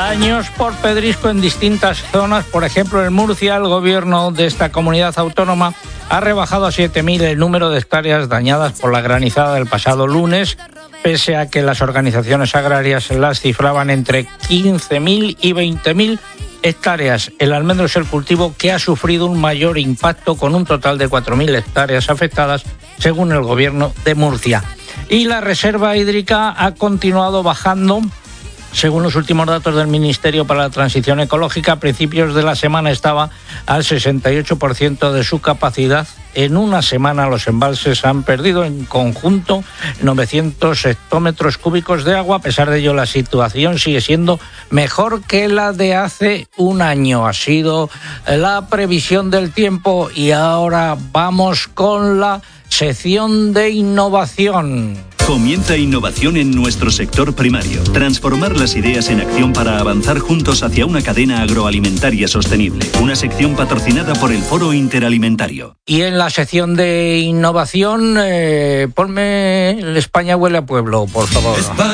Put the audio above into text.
Daños por pedrisco en distintas zonas. Por ejemplo, en Murcia, el gobierno de esta comunidad autónoma ha rebajado a 7.000 el número de hectáreas dañadas por la granizada del pasado lunes, pese a que las organizaciones agrarias las cifraban entre 15.000 y 20.000 hectáreas. El almendro es el cultivo que ha sufrido un mayor impacto, con un total de 4.000 hectáreas afectadas, según el gobierno de Murcia. Y la reserva hídrica ha continuado bajando. Según los últimos datos del Ministerio para la Transición Ecológica, a principios de la semana estaba al 68% de su capacidad. En una semana los embalses han perdido en conjunto 900 hectómetros cúbicos de agua. A pesar de ello, la situación sigue siendo mejor que la de hace un año. Ha sido la previsión del tiempo y ahora vamos con la sección de innovación. Comienza innovación en nuestro sector primario. Transformar las ideas en acción para avanzar juntos hacia una cadena agroalimentaria sostenible. Una sección patrocinada por el Foro Interalimentario. Y en la sección de innovación, ponme el España huele a pueblo, por favor.